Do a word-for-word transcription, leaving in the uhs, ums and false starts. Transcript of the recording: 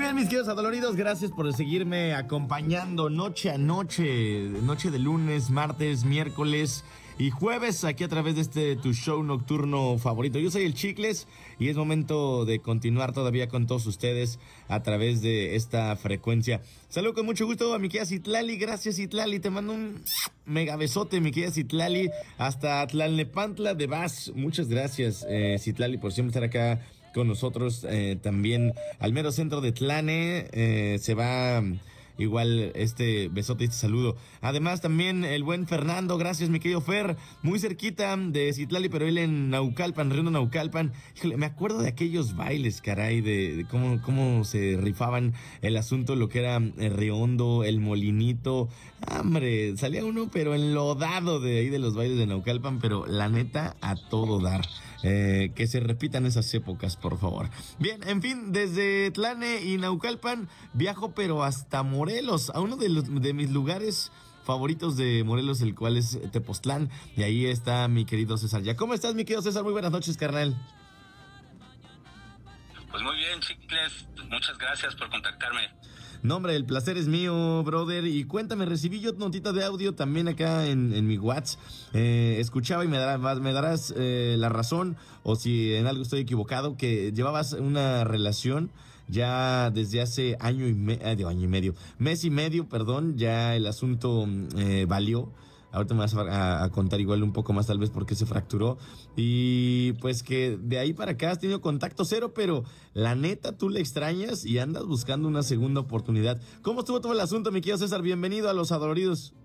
bien, mis queridos adoloridos, gracias por seguirme acompañando noche a noche, noche de lunes, martes, miércoles y jueves aquí a través de este tu show nocturno favorito. Yo soy el Chicles y es momento de continuar todavía con todos ustedes a través de esta frecuencia. Saludo con mucho gusto a mi querida Citlali, gracias Citlali, te mando un mega besote, mi querida Citlali, hasta Tlalnepantla de Vaz. Muchas gracias, eh, Citlali, por siempre estar acá con nosotros. Eh, también al mero centro de Tlane eh, se va igual este besote y este saludo. Además también el buen Fernando, gracias mi querido Fer, muy cerquita de Citlali, pero él en Naucalpan, Río Naucalpan. Híjole, me acuerdo de aquellos bailes, caray, de, de cómo, cómo se rifaban el asunto, lo que era el Riondo, el Molinito. Hombre, salía uno pero enlodado de ahí de los bailes de Naucalpan, pero la neta a todo dar. Eh, que se repitan esas épocas, por favor. Bien, en fin, desde Tlane y Naucalpan viajo pero hasta Morelos, a uno de, los, de mis lugares favoritos de Morelos, el cual es Tepoztlán, y ahí está mi querido César. ¿Ya cómo estás, mi querido César? Muy buenas noches, carnal. Pues muy bien, Chicles, muchas gracias por contactarme. No, hombre, el placer es mío, brother. Y cuéntame, recibí yo notita de audio también acá en, en mi WhatsApp. Eh, escuchaba y me, dará, me darás eh, la razón, o si en algo estoy equivocado, que llevabas una relación ya desde hace año y, me, eh, de año y medio, mes y medio, perdón, ya el asunto eh, valió. Ahorita me vas a, a contar igual un poco más tal vez por qué se fracturó. Y pues que de ahí para acá has tenido contacto cero, pero la neta tú le extrañas y andas buscando una segunda oportunidad. ¿Cómo estuvo todo el asunto, mi querido César? Bienvenido a Los Adoloridos.